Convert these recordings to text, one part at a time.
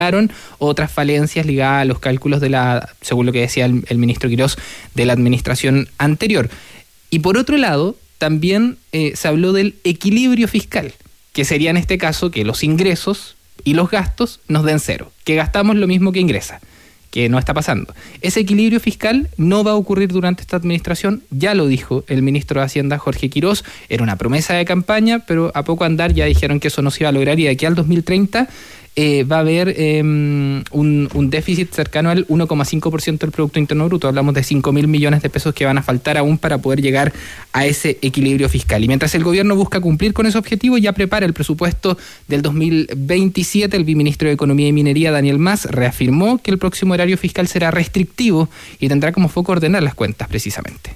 otras falencias ligadas a los cálculos según lo que decía el ministro Quirós, de la administración anterior. Y por otro lado, también se habló del equilibrio fiscal, que sería en este caso que los ingresos y los gastos nos den cero, que gastamos lo mismo que ingresa, que no está pasando. Ese equilibrio fiscal no va a ocurrir durante esta administración, ya lo dijo el ministro de Hacienda, Jorge Quirós, era una promesa de campaña, pero a poco andar ya dijeron que eso no se iba a lograr y de aquí al 2030 va a haber un déficit cercano al 1,5% del Producto Interno Bruto. Hablamos de 5.000 millones de pesos que van a faltar aún para poder llegar a ese equilibrio fiscal. Y mientras el gobierno busca cumplir con ese objetivo, ya prepara el presupuesto del 2027, el viceministro de Economía y Minería, Daniel Mas, reafirmó que el próximo horario fiscal será restrictivo y tendrá como foco ordenar las cuentas precisamente.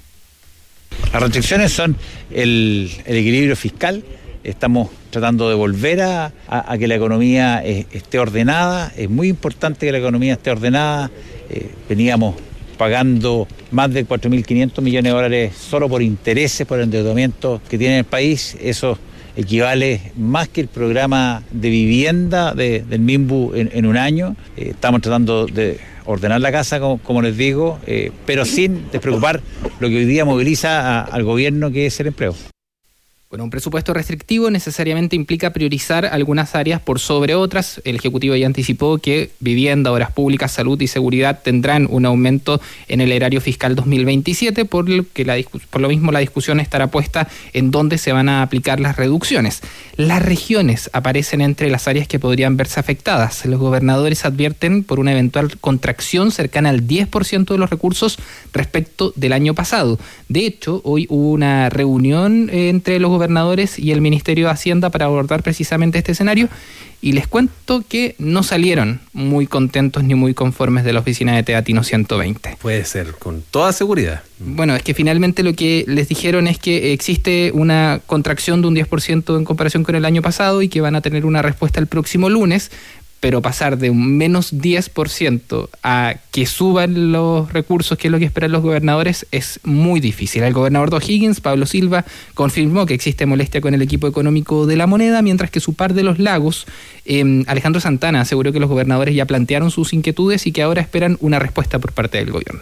Las restricciones son el equilibrio fiscal. Estamos tratando de volver a que la economía esté ordenada. Es muy importante que la economía esté ordenada. Veníamos pagando más de 4.500 millones de dólares solo por intereses, por el endeudamiento que tiene el país. Eso equivale más que el programa de vivienda del MIMBU en un año. Estamos tratando de ordenar la casa, como les digo, pero sin despreocupar lo que hoy día moviliza al gobierno, que es el empleo. Bueno, un presupuesto restrictivo necesariamente implica priorizar algunas áreas por sobre otras. El Ejecutivo ya anticipó que vivienda, obras públicas, salud y seguridad tendrán un aumento en el erario fiscal 2027, por lo mismo la discusión estará puesta en dónde se van a aplicar las reducciones. Las regiones aparecen entre las áreas que podrían verse afectadas. Los gobernadores advierten por una eventual contracción cercana al 10% de los recursos respecto del año pasado. De hecho, hoy hubo una reunión entre los gobernadores y el Ministerio de Hacienda para abordar precisamente este escenario, y les cuento que no salieron muy contentos ni muy conformes de la oficina de Teatino 120. Puede ser, con toda seguridad. Bueno, es que finalmente lo que les dijeron es que existe una contracción de un 10% en comparación con el año pasado y que van a tener una respuesta el próximo lunes, pero pasar de un menos 10% a que suban los recursos, que es lo que esperan los gobernadores, es muy difícil. El gobernador de O'Higgins, Pablo Silva, confirmó que existe molestia con el equipo económico de La Moneda, mientras que su par de Los Lagos, Alejandro Santana, aseguró que los gobernadores ya plantearon sus inquietudes y que ahora esperan una respuesta por parte del gobierno.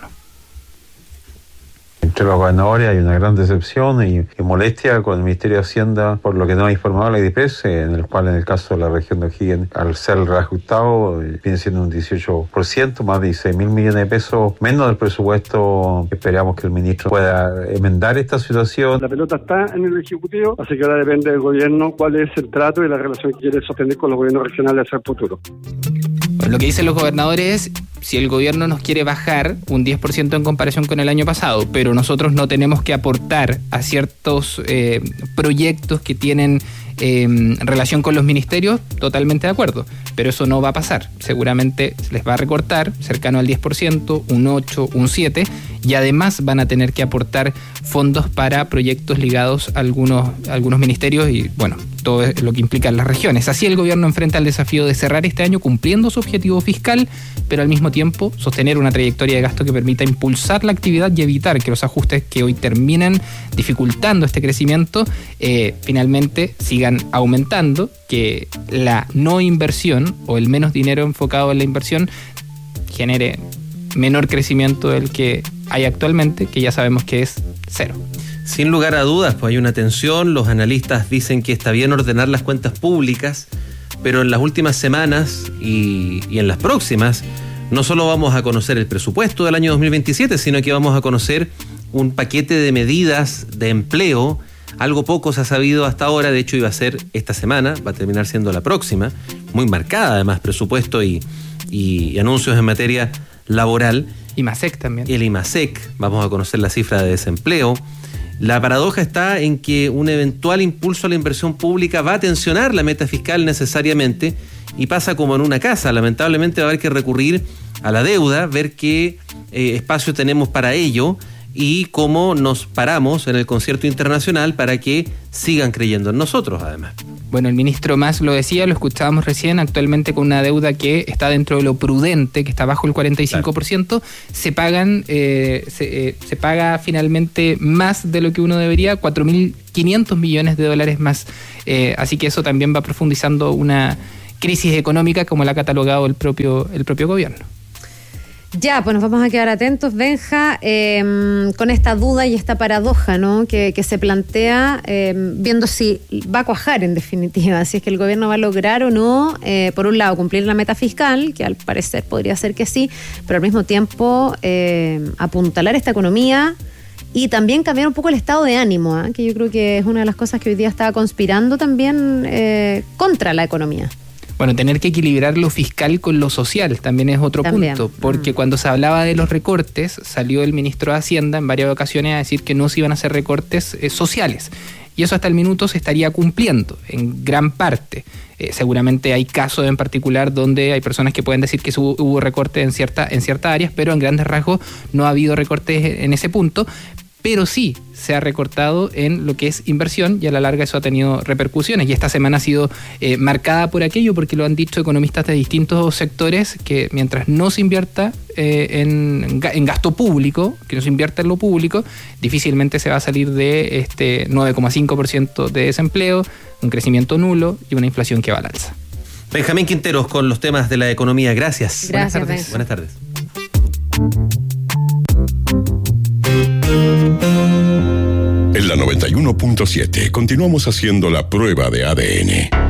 Entre los gobernadores hay una gran decepción y molestia con el Ministerio de Hacienda por lo que nos ha informado la IDPES, en el cual en el caso de la región de O'Higgins, al ser reajustado, viene siendo un 18%, más de 16.000 millones de pesos menos del presupuesto. Esperamos que el ministro pueda enmendar esta situación. La pelota está en el Ejecutivo, así que ahora depende del gobierno cuál es el trato y la relación que quiere sostener con los gobiernos regionales hacia el futuro. Bueno, lo que dicen los gobernadores es: si el gobierno nos quiere bajar un 10% en comparación con el año pasado, pero nosotros no tenemos que aportar a ciertos proyectos que tienen relación con los ministerios, totalmente de acuerdo, pero eso no va a pasar. Seguramente les va a recortar cercano al 10%, un 8%, un 7%, y además van a tener que aportar fondos para proyectos ligados a algunos ministerios y, bueno, todo lo que implican las regiones. Así el gobierno enfrenta el desafío de cerrar este año cumpliendo su objetivo fiscal, pero al mismo tiempo sostener una trayectoria de gasto que permita impulsar la actividad y evitar que los ajustes que hoy terminan dificultando este crecimiento finalmente sigan aumentando, que la no inversión o el menos dinero enfocado en la inversión genere menor crecimiento del que hay actualmente, que ya sabemos que es cero. Sin lugar a dudas, pues hay una tensión. Los analistas dicen que está bien ordenar las cuentas públicas, pero en las últimas semanas y en las próximas no solo vamos a conocer el presupuesto del año 2027, sino que vamos a conocer un paquete de medidas de empleo. Algo poco se ha sabido hasta ahora, de hecho iba a ser esta semana, va a terminar siendo la próxima, muy marcada además, presupuesto y anuncios en materia laboral. IMASEC también. El IMASEC, vamos a conocer la cifra de desempleo. La paradoja está en que un eventual impulso a la inversión pública va a tensionar la meta fiscal necesariamente, y pasa como en una casa. Lamentablemente va a haber que recurrir a la deuda, ver qué espacio tenemos para ello y cómo nos paramos en el concierto internacional para que sigan creyendo en nosotros, además. Bueno, el ministro Mas lo decía, lo escuchábamos recién, actualmente con una deuda que está dentro de lo prudente, que está bajo el 45%, claro. Se paga finalmente más de lo que uno debería, 4.500 millones de dólares más, así que eso también va profundizando una crisis económica como la ha catalogado el propio gobierno. Ya, pues nos vamos a quedar atentos, Benja, con esta duda y esta paradoja, ¿no?, que se plantea, viendo si va a cuajar en definitiva, si es que el gobierno va a lograr o no, por un lado, cumplir la meta fiscal, que al parecer podría ser que sí, pero al mismo tiempo apuntalar esta economía y también cambiar un poco el estado de ánimo, que yo creo que es una de las cosas que hoy día está conspirando también contra la economía. Bueno, tener que equilibrar lo fiscal con lo social también es otro punto, porque cuando se hablaba de los recortes, salió el ministro de Hacienda en varias ocasiones a decir que no se iban a hacer recortes sociales. Y eso hasta el minuto se estaría cumpliendo en gran parte. Seguramente hay casos en particular donde hay personas que pueden decir que hubo recortes en ciertas áreas, pero en grandes rasgos no ha habido recortes en ese punto. Pero sí se ha recortado en lo que es inversión y a la larga eso ha tenido repercusiones. Y esta semana ha sido marcada por aquello, porque lo han dicho economistas de distintos sectores, que mientras no se invierta en gasto público, que no se invierta en lo público, difícilmente se va a salir de este 9,5% de desempleo, un crecimiento nulo y una inflación que va al alza. Benjamín Quinteros con los temas de la economía. Gracias. Gracias. Buenas tardes. En la 91.7 continuamos haciendo la prueba de ADN.